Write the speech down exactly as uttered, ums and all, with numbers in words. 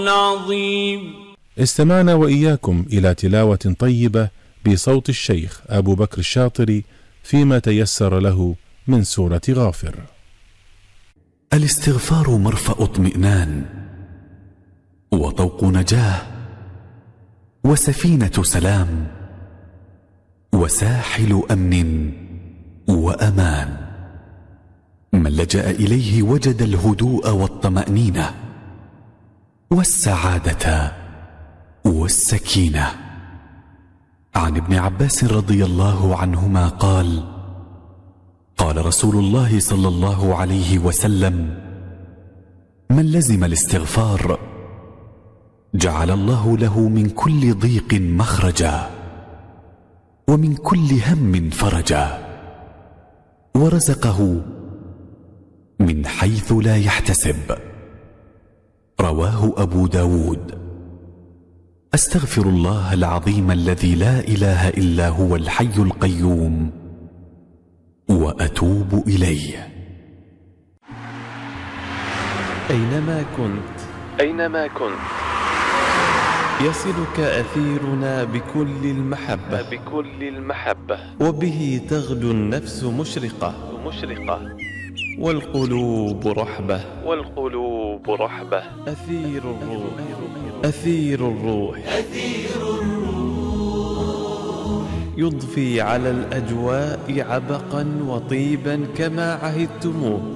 العظيم. استمعنا وإياكم إلى تلاوة طيبة بصوت الشيخ أبو بكر الشاطري فيما تيسر له من سورة غافر. الاستغفار مرفأ اطمئنان وطوق نجاة وسفينة سلام وساحل أمن وأمان. من لجأ إليه وجد الهدوء والطمأنينة والسعادة والسكينة. عن ابن عباس رضي الله عنهما قال: قال رسول الله صلى الله عليه وسلم: من لزم الاستغفار جعل الله له من كل ضيق مخرجا ومن كل هم فرجا ورزقه من حيث لا يحتسب. رواه أبو داود. أستغفر الله العظيم الذي لا إله إلا هو الحي القيوم وأتوب إليه. أينما كنت أينما كنت يصلك أثيرنا بكل المحبة بكل المحبة وبه تغدو النفس مشرقة مشرقة والقلوب رحبة والقلوب رحبة. أثير الروح أثير الروح أثير الروح يضفي على الأجواء عبقا وطيبا كما عهدتموه.